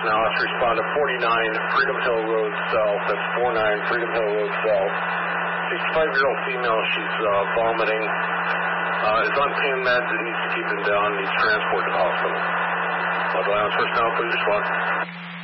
personnel. Let's respond to 49 Freedom Hill Road South. That's 49 Freedom Hill Road South. 65-year-old female. She's vomiting. Is on pain meds. It needs to keep them down. Needs transport to the hospital. Los Angeles personnel, please respond.